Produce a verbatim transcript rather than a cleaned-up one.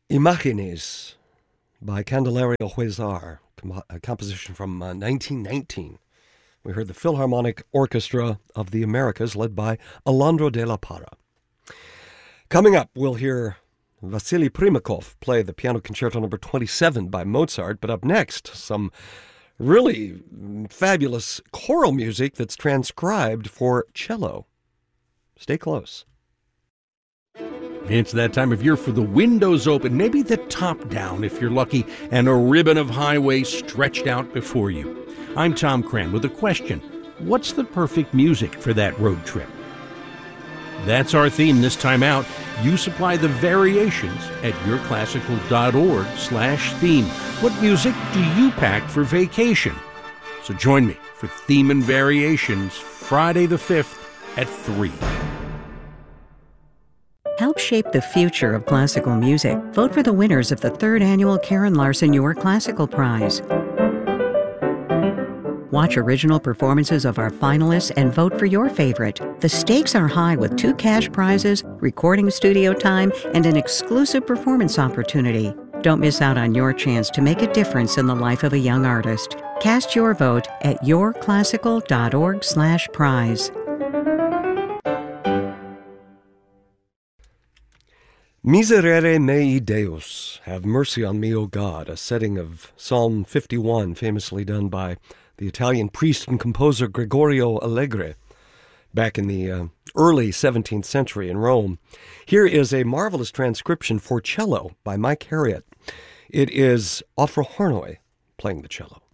Imágenes by Candelario Huizar, com- a composition from uh, nineteen nineteen. We heard the Philharmonic Orchestra of the Americas led by Alejandro de la Parra. Coming up, we'll hear Vasily Primakov play the Piano Concerto number twenty-seven by Mozart, but up next, some really fabulous choral music that's transcribed for cello. Stay close. It's that time of year for the windows open, maybe the top down if you're lucky, and a ribbon of highway stretched out before you. I'm Tom Cran with a question. What's the perfect music for that road trip? That's our theme this time out. You supply the variations at yourclassical.org slash theme. What music do you pack for vacation? So join me for Theme and Variations Friday the fifth at three. Help shape the future of classical music. Vote for the winners of the third annual Karen Larson Your Classical Prize. Watch original performances of our finalists and vote for your favorite. The stakes are high with two cash prizes, recording studio time, and an exclusive performance opportunity. Don't miss out on your chance to make a difference in the life of a young artist. Cast your vote at yourclassical.org slash prize. Miserere mei Deus, have mercy on me, O God, a setting of Psalm fifty-one, famously done by the Italian priest and composer Gregorio Allegri back in the uh, early seventeenth century in Rome. Here is a marvelous transcription for cello by Mike Harriott. It is Ofra Harnoy playing the cello.